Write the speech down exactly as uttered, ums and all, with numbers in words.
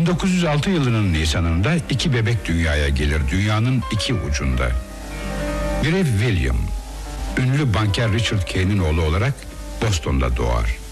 bin dokuz yüz altı yılının Nisan'ında iki bebek dünyaya gelir, dünyanın iki ucunda. Biri William, ünlü banker Richard Kane'in oğlu olarak Boston'da doğar.